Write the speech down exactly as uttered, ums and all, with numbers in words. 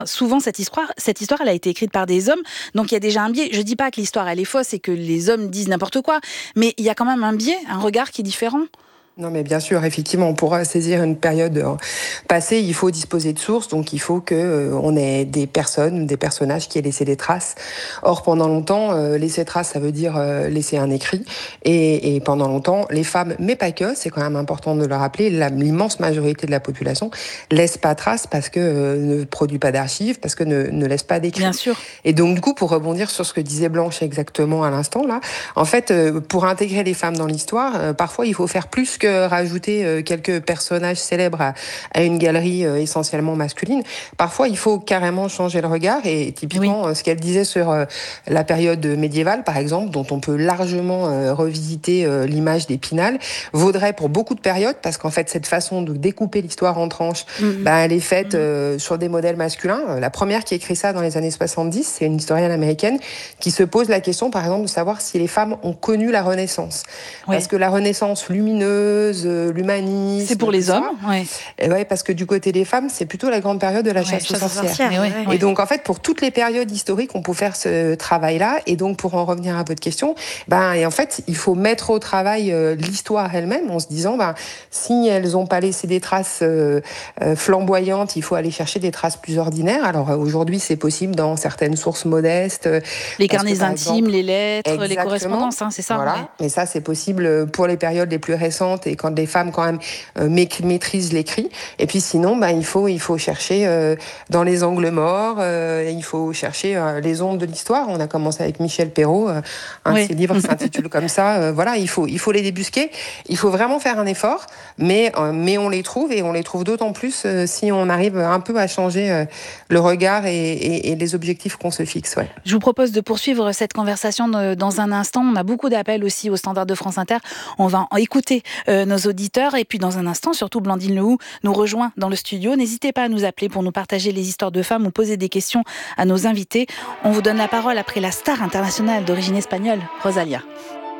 souvent cette histoire, cette histoire, elle a été écrite par des hommes, donc il y a déjà un biais. Je dis pas que l'histoire elle est fausse et que les hommes disent n'importe quoi, mais il y a quand même un biais, un regard qui est différent. Non, mais bien sûr, effectivement, on pourra saisir une période euh, passée. Il faut disposer de sources, donc il faut que euh, on ait des personnes, des personnages qui aient laissé des traces. Or, pendant longtemps, euh, laisser trace, ça veut dire euh, laisser un écrit. Et, et pendant longtemps, les femmes, mais pas que, c'est quand même important de le rappeler, la, l'immense majorité de la population laisse pas trace parce que euh, ne produit pas d'archives, parce que ne, ne laisse pas d'écrit. Bien sûr. Et donc, du coup, pour rebondir sur ce que disait Blanche exactement à l'instant là, en fait, euh, pour intégrer les femmes dans l'histoire, euh, parfois il faut faire plus que rajouter euh, quelques personnages célèbres à, à une galerie euh, essentiellement masculine. Parfois, il faut carrément changer le regard. Et typiquement, oui. euh, ce qu'elle disait sur euh, la période médiévale, par exemple, dont on peut largement euh, revisiter euh, l'image d'Épinal, vaudrait pour beaucoup de périodes, parce qu'en fait, cette façon de découper l'histoire en tranches, mmh. bah, elle est faite mmh. euh, sur des modèles masculins. La première qui écrit ça dans les années soixante-dix, c'est une historienne américaine qui se pose la question, par exemple, de savoir si les femmes ont connu la Renaissance. Oui. Parce que la Renaissance lumineuse, l'humanisme. C'est pour les hommes, ouais. Et ouais, parce que du côté des femmes, c'est plutôt la grande période de la ouais, chasse aux sorcières. sorcières ouais, ouais. Et donc, en fait, pour toutes les périodes historiques, on peut faire ce travail-là. Et donc, pour en revenir à votre question, ben, et en fait, il faut mettre au travail euh, l'histoire elle-même en se disant, ben, si elles n'ont pas laissé des traces euh, euh, flamboyantes, il faut aller chercher des traces plus ordinaires. Alors, euh, aujourd'hui, c'est possible dans certaines sources modestes. Les carnets que, intimes, exemple, les lettres, les correspondances, hein, c'est ça. Voilà. Ouais. Mais ça, c'est possible pour les périodes les plus récentes et quand les femmes quand même euh, maîtrisent l'écrit. Et puis sinon, bah, il faut il faut chercher euh, dans les angles morts. Euh, il faut chercher euh, les ondes de l'histoire. On a commencé avec Michel Perrault. Euh, un oui. de ses livres s'intitule comme ça. Euh, voilà, il faut il faut les débusquer. Il faut vraiment faire un effort, mais euh, mais on les trouve et on les trouve d'autant plus euh, si on arrive un peu à changer euh, le regard et, et, et les objectifs qu'on se fixe. Ouais. Je vous propose de poursuivre cette conversation dans un instant. On a beaucoup d'appels aussi au standard de France Inter. On va en écouter euh, nos auditeurs. Et puis dans un instant, surtout Blandine Lehoux nous rejoint dans le studio. N'hésitez pas à nous appeler pour nous partager les histoires de femmes ou poser des questions à nos invités. On vous donne la parole après la star internationale d'origine espagnole, Rosalía.